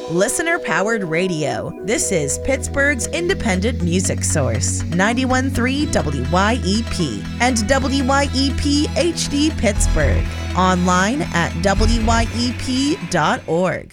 Listener-powered radio. This is Pittsburgh's independent music source. 91.3 WYEP and WYEP HD Pittsburgh. Online at WYEP.org.